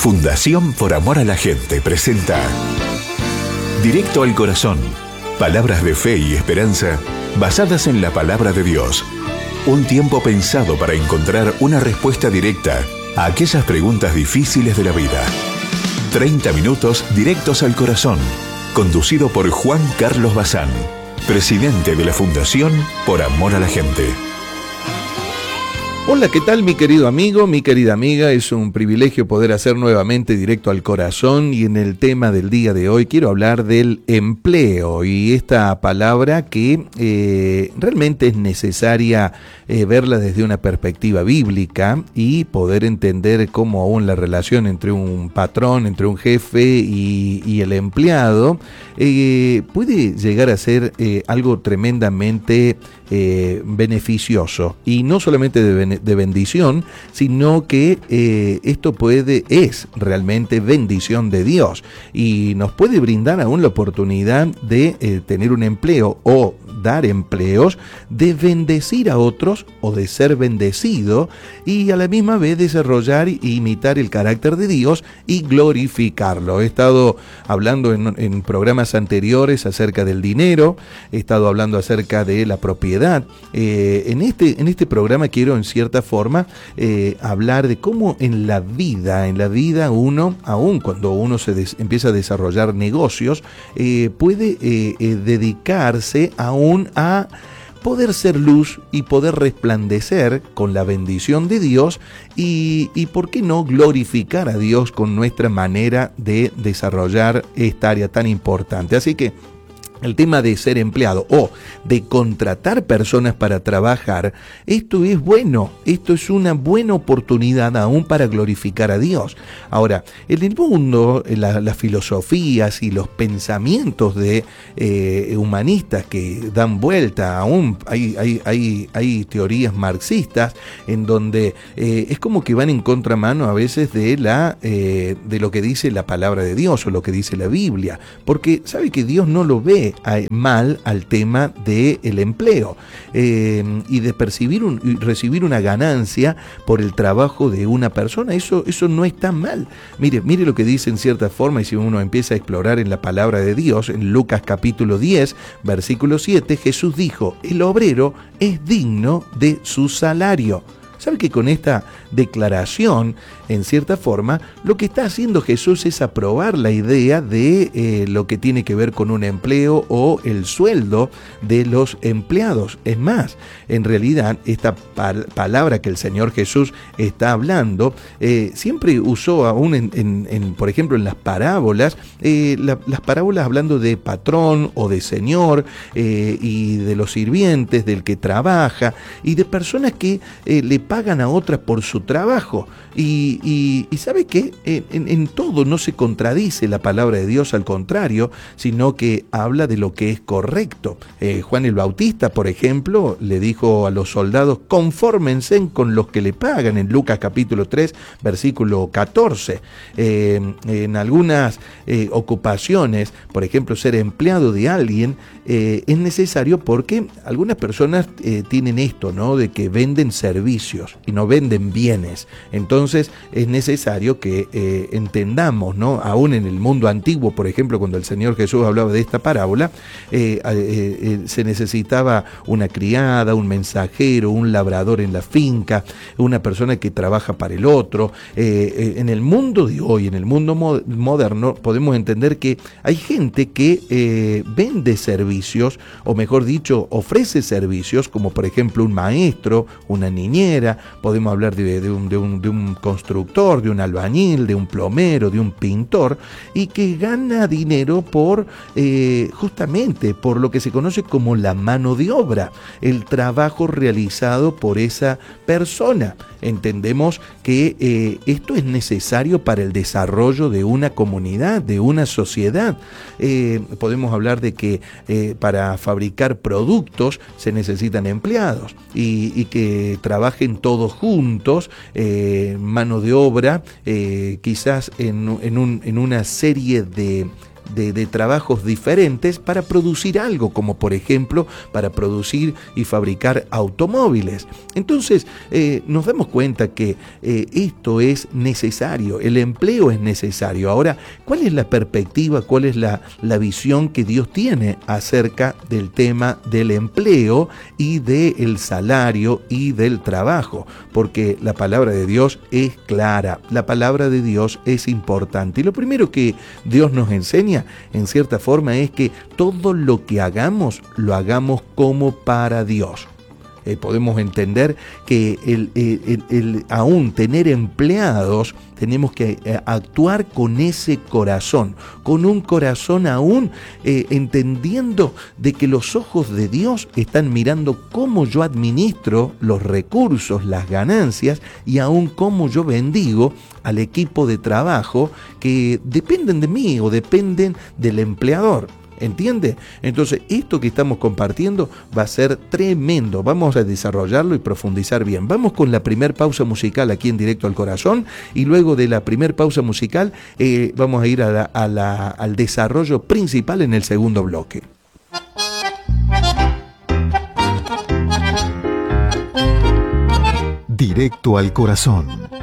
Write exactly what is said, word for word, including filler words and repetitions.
Fundación Por Amor a la Gente presenta Directo al Corazón. Palabras de fe y esperanza basadas en la palabra de Dios. Un tiempo pensado para encontrar una respuesta directa a aquellas preguntas difíciles de la vida. treinta minutos directos al corazón. Conducido por Juan Carlos Bazán, presidente de la Fundación Por Amor a la Gente. Hola, ¿qué tal mi querido amigo, mi querida amiga? Es un privilegio poder hacer nuevamente Directo al Corazón, y en el tema del día de hoy quiero hablar del empleo, y esta palabra que eh, realmente es necesaria eh, verla desde una perspectiva bíblica y poder entender cómo aún la relación entre un patrón, entre un jefe y, y el empleado eh, puede llegar a ser eh, algo tremendamente eh, beneficioso, y no solamente de beneficio de bendición, sino que eh, esto puede, es realmente bendición de Dios, y nos puede brindar aún la oportunidad de eh, tener un empleo o dar empleos, de bendecir a otros o de ser bendecido, y a la misma vez desarrollar e imitar el carácter de Dios y glorificarlo. He estado hablando en, en programas anteriores acerca del dinero, he estado hablando acerca de la propiedad. Eh, en, este, en este programa quiero en cierta forma eh, hablar de cómo en la vida, en la vida uno, aun cuando uno se des, empieza a desarrollar negocios, eh, puede eh, eh, dedicarse aún a poder ser luz y poder resplandecer con la bendición de Dios, y, y por qué no glorificar a Dios con nuestra manera de desarrollar esta área tan importante. Así que el tema de ser empleado o de contratar personas para trabajar, esto es bueno, esto es una buena oportunidad aún para glorificar a Dios. Ahora, en el mundo, la, las filosofías y los pensamientos de eh, humanistas que dan vuelta, aún hay, hay, hay, hay teorías marxistas en donde eh, es como que van en contramano a veces de, la, eh, de lo que dice la palabra de Dios o lo que dice la Biblia, porque sabe que Dios no lo ve mal al tema del empleo eh, y de percibir un, y recibir una ganancia por el trabajo de una persona. Eso, eso no está mal. Mire, mire lo que dice en cierta forma, y si uno empieza a explorar en la palabra de Dios, en Lucas capítulo diez, versículo siete, Jesús dijo: el obrero es digno de su salario. ¿Sabe que con esta declaración, en cierta forma, lo que está haciendo Jesús es aprobar la idea de eh, lo que tiene que ver con un empleo o el sueldo de los empleados? Es más, en realidad, esta pal- palabra que el Señor Jesús está hablando, eh, siempre usó aún, en, en, en, por ejemplo, en las parábolas, eh, la, las parábolas hablando de patrón o de señor, eh, y de los sirvientes, del que trabaja, y de personas que eh, le pagan a otras por su trabajo. Y, y, y ¿sabe qué? En, en todo no se contradice la palabra de Dios, al contrario, sino que habla de lo que es correcto. Eh, Juan el Bautista, por ejemplo, le dijo a los soldados: confórmense con los que le pagan, en Lucas capítulo tres, versículo catorce. Eh, en algunas eh, ocupaciones, por ejemplo, ser empleado de alguien eh, es necesario, porque algunas personas eh, tienen esto, ¿no?, de que venden servicios y no venden bienes. Entonces es necesario que eh, entendamos, ¿no?, aún en el mundo antiguo, por ejemplo, cuando el Señor Jesús hablaba de esta parábola, eh, eh, eh, se necesitaba una criada, un mensajero, un labrador en la finca, una persona que trabaja para el otro. Eh, eh, en el mundo de hoy, en el mundo mo- moderno, podemos entender que hay gente que eh, vende servicios, o mejor dicho, ofrece servicios, como por ejemplo un maestro, una niñera. Podemos hablar de, de, un, de, un, de un constructor, de un albañil, de un plomero, de un pintor, y que gana dinero por eh, justamente por lo que se conoce como la mano de obra, el trabajo realizado por esa persona. Entendemos que eh, esto es necesario para el desarrollo de una comunidad, de una sociedad. Eh, podemos hablar de que eh, para fabricar productos se necesitan empleados, y, y que trabajen todos juntos, eh, mano de obra, eh, quizás en, en, un, en una serie de de, de trabajos diferentes para producir algo, como por ejemplo para producir y fabricar automóviles. Entonces eh, nos damos cuenta que eh, esto es necesario, el empleo es necesario. Ahora, ¿cuál es la perspectiva, cuál es la, la visión que Dios tiene acerca del tema del empleo y del salario y del trabajo? Porque la palabra de Dios es clara, la palabra de Dios es importante. Y lo primero que Dios nos enseña, en cierta forma, es que todo lo que hagamos, lo hagamos como para Dios. Eh, podemos entender que el, el, el, el, aún tener empleados, tenemos que eh, actuar con ese corazón, con un corazón aún eh, entendiendo de que los ojos de Dios están mirando cómo yo administro los recursos, las ganancias y aún cómo yo bendigo al equipo de trabajo que dependen de mí o dependen del empleador. ¿Entiende? Entonces, esto que estamos compartiendo va a ser tremendo. Vamos a desarrollarlo y profundizar bien. Vamos con la primer pausa musical aquí en Directo al Corazón, y luego de la primer pausa musical eh, vamos a ir a la, a la, al desarrollo principal en el segundo bloque. Directo al Corazón.